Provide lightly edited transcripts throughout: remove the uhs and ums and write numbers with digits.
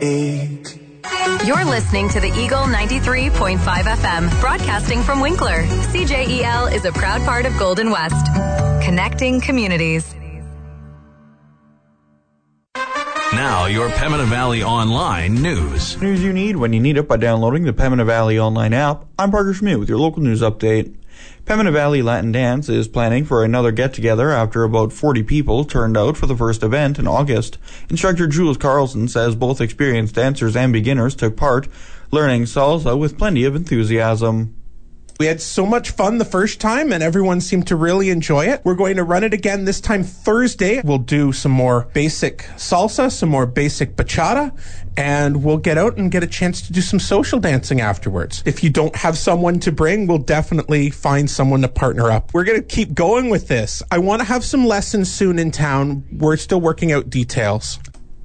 You're listening to the Eagle 93.5 FM, broadcasting from Winkler. CJEL is a proud part of Golden West, connecting communities. Now, your Pembina Valley Online news. News you need when you need it by downloading the Pembina Valley Online app. I'm Parker Schmidt with your local news update. Pembina Valley Latin Dance is planning for another get-together after about 40 people turned out for the first event in August. Instructor Jules Carlson says both experienced dancers and beginners took part, learning salsa with plenty of enthusiasm. We had so much fun the first time, and everyone seemed to really enjoy it. We're going to run it again this time Thursday. We'll do some more basic salsa, some more basic bachata, and we'll get out and get a chance to do some social dancing afterwards. If you don't have someone to bring, we'll definitely find someone to partner up. We're going to keep going with this. I want to have some lessons soon in town. We're still working out details.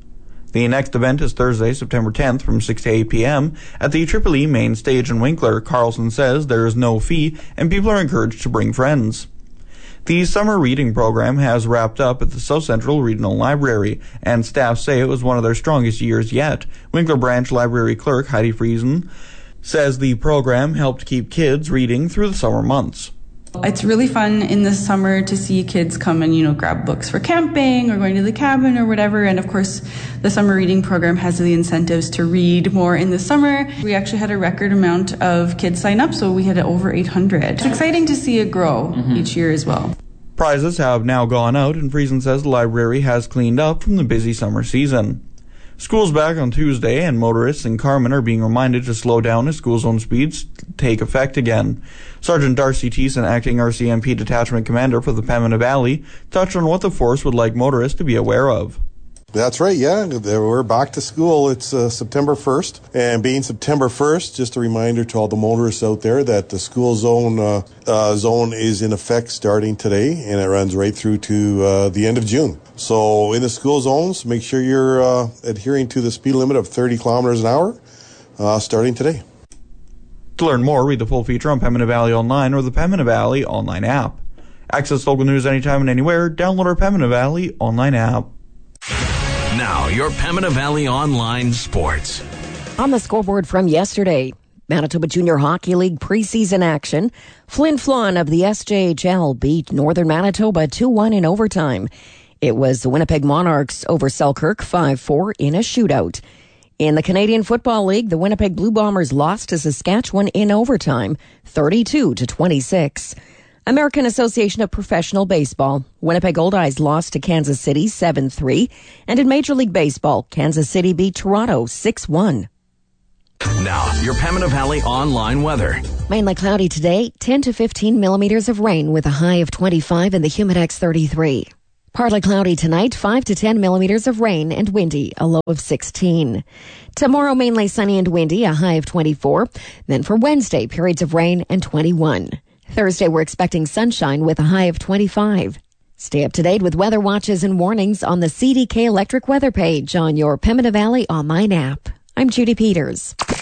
The next event is Thursday, September 10th from 6 to 8 p.m. at the EEE main stage in Winkler. Carlson says there is no fee and people are encouraged to bring friends. The summer reading program has wrapped up at the South Central Regional Library, and staff say it was one of their strongest years yet. Winkler Branch Library Clerk Heidi Friesen says the program helped keep kids reading through the summer months. It's really fun in the summer to see kids come and, grab books for camping or going to the cabin or whatever. And of course, the summer reading program has the incentives to read more in the summer. We actually had a record amount of kids sign up, so we had over 800. It's exciting to see it grow each year as well. Prizes have now gone out, and Friesen says the library has cleaned up from the busy summer season. School's back on Tuesday, and motorists in Carman are being reminded to slow down as school zone speeds take effect again. Sergeant Darcy Thiessen, acting RCMP Detachment Commander for the Pembina Valley, touched on what the force would like motorists to be aware of. That's right, yeah. We're back to school. It's September 1st. And being September 1st, just a reminder to all the motorists out there that the school zone zone is in effect starting today, and it runs right through to the end of June. So in the school zones, make sure you're adhering to the speed limit of 30 kilometers an hour starting today. To learn more, read the full feature on Pembina Valley Online or the Pembina Valley Online app. Access local news anytime and anywhere. Download our Pembina Valley Online app. Now, your Pembina Valley Online sports. On the scoreboard from yesterday, Manitoba Junior Hockey League preseason action. Flin Flon of the SJHL beat Northern Manitoba 2-1 in overtime. It was the Winnipeg Monarchs over Selkirk 5-4 in a shootout. In the Canadian Football League, the Winnipeg Blue Bombers lost to Saskatchewan in overtime, 32-26. American Association of Professional Baseball, Winnipeg Goldeyes lost to Kansas City 7-3. And in Major League Baseball, Kansas City beat Toronto 6-1. Now, your Pembina Valley Online weather. Mainly cloudy today, 10 to 15 millimeters of rain with a high of 25 and the Humidex 33. Partly cloudy tonight, 5 to 10 millimeters of rain and windy, a low of 16. Tomorrow, mainly sunny and windy, a high of 24. Then for Wednesday, periods of rain and 21. Thursday, we're expecting sunshine with a high of 25. Stay up to date with weather watches and warnings on the CDK Electric weather page on your Pembina Valley Online app. I'm Judy Peters.